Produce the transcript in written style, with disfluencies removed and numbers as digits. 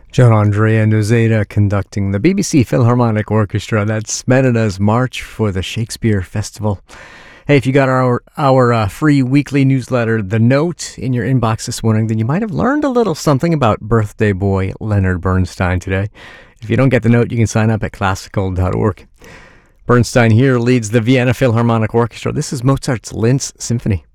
John Andrea Nozeda conducting the BBC Philharmonic Orchestra. That's Mereda's March for the Shakespeare Festival. Hey, if you got our free weekly newsletter, The Note, in your inbox this morning, then you might have learned a little something about birthday boy Leonard Bernstein today. If you don't get the note, you can sign up at classical.org. Bernstein here leads the Vienna Philharmonic Orchestra. This is Mozart's Linz Symphony.